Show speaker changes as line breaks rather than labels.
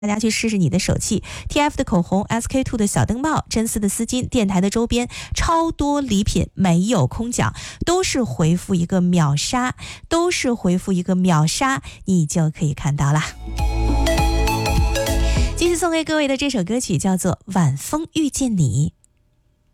大家去试试你的手气 TF 的口红 SK2 的小灯帽真丝的丝巾电台的周边超多礼品没有空奖都是回复一个秒杀你就可以看到啦。继续送给各位的这首歌曲叫做晚风遇见你。